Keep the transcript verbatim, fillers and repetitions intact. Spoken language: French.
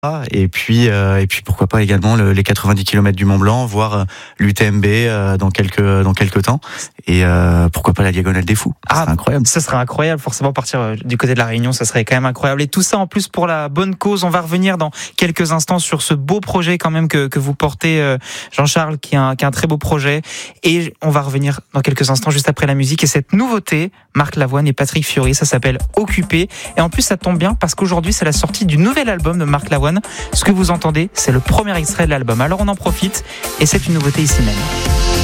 Et puis, euh, et puis pourquoi pas également le, les quatre-vingt-dix kilomètres du Mont Blanc, voire euh, l'U T M B euh, dans quelques dans quelques temps. Et euh, pourquoi pas la Diagonale des Fous. Ah, c'est incroyable. Ça serait incroyable, forcément partir euh, du côté de la Réunion, ça serait quand même incroyable. Et tout ça en plus pour la bonne cause. On va revenir dans quelques instants sur ce beau projet quand même que que vous portez, euh, Jean-Charles, qui est un qui est un très beau projet. Et on va revenir dans quelques instants juste après la musique et cette nouveauté, Marc Lavoine et Patrick Fiori, ça s'appelle Occupé. Et en plus ça tombe bien parce qu'aujourd'hui c'est la sortie du nouvel album de Marc Lavoine. Ce que vous entendez, c'est le premier extrait de l'album. Alors on en profite et c'est une nouveauté ici même.